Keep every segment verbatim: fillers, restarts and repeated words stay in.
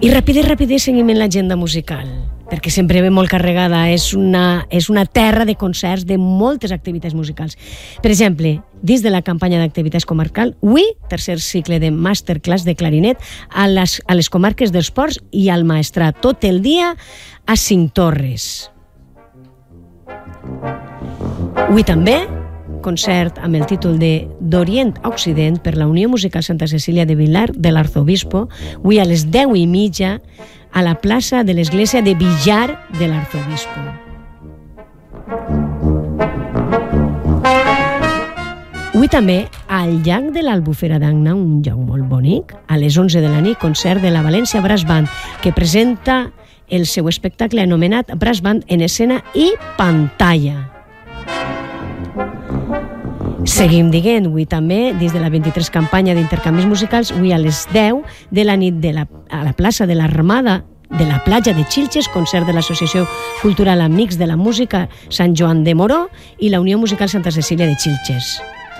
I ràpid, ràpid, seguim en l'agenda musical, perquè sempre ve molt carregada, és una, és una terra de concerts, de moltes activitats musicals. Per exemple, dins de la campanya d'activitats comarcal, avui, tercer cicle de masterclass de clarinet a les, a les comarques dels Ports i al Maestrat, tot el dia a Cinctorres. Avui també, concert amb el títol de d'Orient a Occident per la Unió Musical Santa Cecília de Vilar de l'Arzobispo, avui a les deu i mitja a la plaça de l'església de Villar de l'Arzobispo. Avui també al llac de l'Albufera d'Agna, un lloc molt bonic, a les onze de la nit, concert de la València Brass Band, que presenta el seu espectacle anomenat Brass Band en escena i pantalla. Seguim dient, avui també, dins de la vint-i-tres campanya d'intercanvis musicals, avui a les deu de la nit de la, a la plaça de l'Armada de la platja de Xilxes, concert de l'Associació Cultural Amics de la Música Sant Joan de Moró i la Unió Musical Santa Cecília de Xilxes.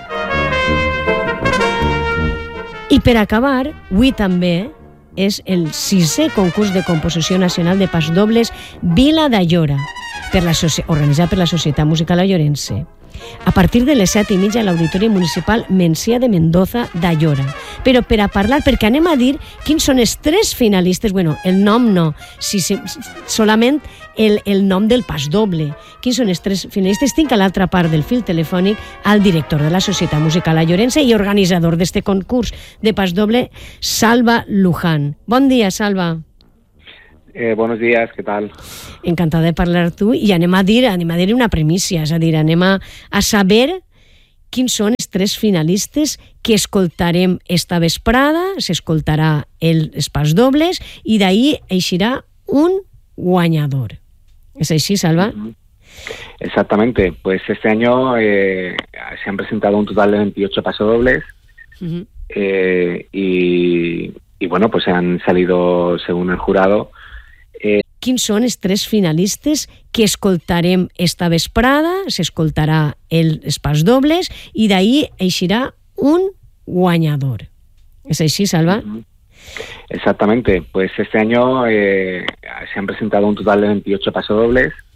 I per acabar, avui també és el sisè concurs de composició nacional de pasdobles Vila d'Aiora, per la, organitzat per la Societat Musical Aiorense, a partir de les set i mitja a l'Auditori Municipal Mencià de Mendoza d'Aiora. Però per a parlar, perquè anem a dir quins són els tres finalistes, bueno, el nom no, si, si, solament el, el nom del pas doble. Quins són els tres finalistes? Tinc a l'altra part del fil telefònic al director de la Societat Musical Aiorense i organitzador d'este concurs de pas doble, Salva Luján. Bon dia, Salva. Eh, buenos días, ¿qué tal? Encantada de parlar tu i anem a dir, anem a dir una primícia, és a dir, anem a, a saber quins són els tres finalistes que escoltarem esta vesprada, s'escoltarà els pas dobles i d'ahí eixirà un guanyador. ¿Es així, Salva? Uh-huh. Exactamente, pues este año eh, se han presentado un total de veintiocho pasodobles uh-huh. eh, y, y bueno, pues han salido según el jurado. Quins són els tres finalistes que escoltarem esta vesprada, s'escoltarà els pas dobles i d'ahí eixirà un guanyador. ¿Es així, Salva? Exactamente, pues este año eh, se han presentado un total de veintiocho pasodobles